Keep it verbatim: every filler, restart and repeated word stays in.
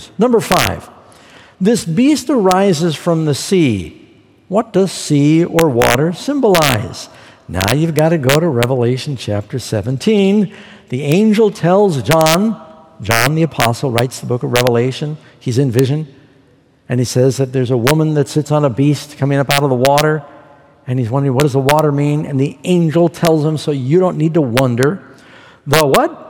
years. Number five, this beast arises from the sea. What does sea or water symbolize? Now you've got to go to Revelation chapter seventeen. The angel tells John, John the apostle writes the book of Revelation. He's in vision. And he says that there's a woman that sits on a beast coming up out of the water. And he's wondering, what does the water mean? And the angel tells him, so you don't need to wonder. The what?